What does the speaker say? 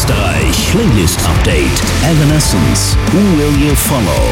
Österreich Playlist Update. Evanescence, Who Will You Follow?